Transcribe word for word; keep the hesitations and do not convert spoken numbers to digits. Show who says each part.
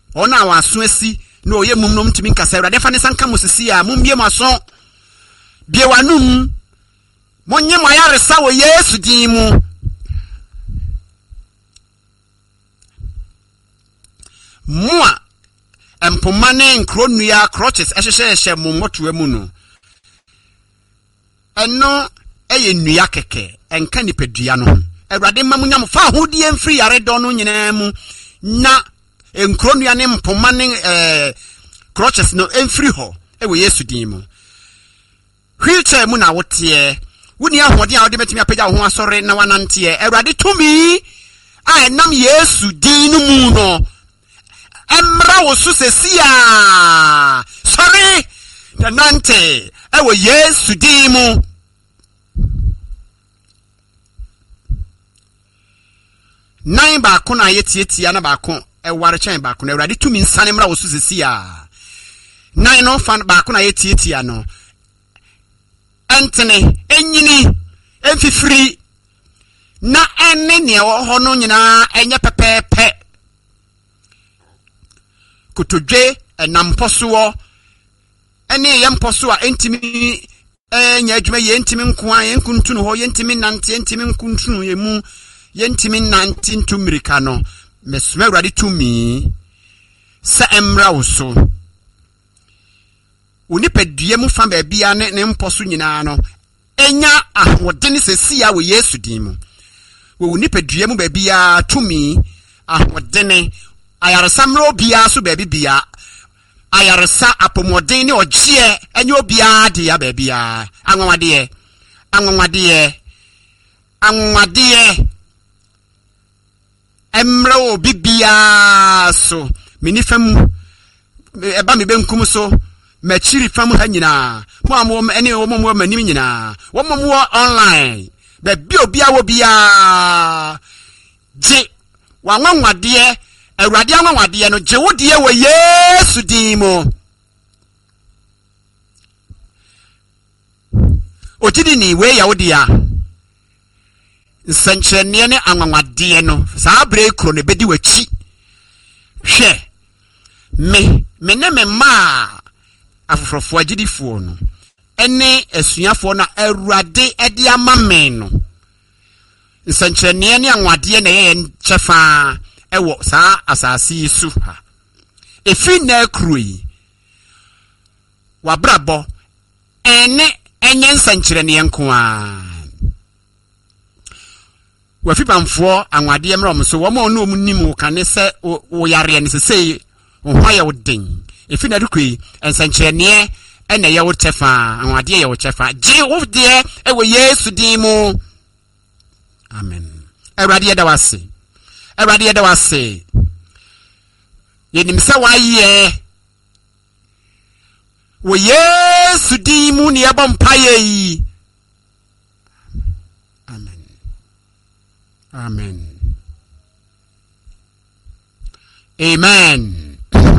Speaker 1: ona waso asi no ye mum no mtimi nkasa Awurade fa ne sanka mosisi a mumbie maso bie wanum monye mo ayaresa wo Yesu din mu mua empomane nkronua crutches ehyehyehye mo motoa mu no eno eye nnua keke enka nipadua no Awurade ma munyam fa hodie mfiri yare do no nyina mu na nkronua ne mpomane eh crutches no emfiri ho ewo Yesu din mu wheelchair mu na wote wuni ahode a wode betimi apagya ho asore na wanante Awurade tumi a enam Yesu din no mu no emra wo so sesia sorry the nante ewo Yesu din mu nine ba ko na yetietia na ba ko eware chen ba ko na Awurade tumi nsane mra wo so sesia nine no fan ba ko na yetietia no entene enyini emfifiri na enne ne ho no nyina enye pepepe kutodwe enamposo ene yemposo a entimi enya adwuma ye entimi nko a yenkuntunu ho yentimi nante entimi nkuntunu yemu yentimi nante ntumirika no mesuma Awurade tumi sa emra wo so onipadua mu fa ba bia ne ne mposo nyina no enya ahode ne sesia wo Yesu din mu wo onipadua mu ba bia tumi ahode ne ayaresa mro bia so ba bia ayaresa apomodin ne ogie enye obia de ya ba bia anwawade anwawade anwawade emra obi bia so minifam eba me benkum so machiri fam ha nyina mo am ene wo mo manim nyina wo mo online be bi obi awo bia je wanwanwade Awurade anwanwade no je wodie wo Yesu din mo otidi ni we ya wodia nsankyerene ne anwanwade no saa bre kro ne bedi wachi hwe me me ne me ma afofrofo agidifo no ene asuafo na Awurade ede amamen no nsankyerene ne anwade na ye nchefa ewo saa asasi su ha efi na krui wabrabo ene enye nsankyerene nko a wafi pamfo anwade emra so wo mo no omunim kane se wo yare ne sesei wo hwa wo den efi na krui nsankyerene ene ye wo chefa anwade ye wo chefa je wo de ewo Yesu din mu amen Awurade da wase Awurade da wase yenim se waye wo Yesu din mu ne yebompaye yi amen amen amen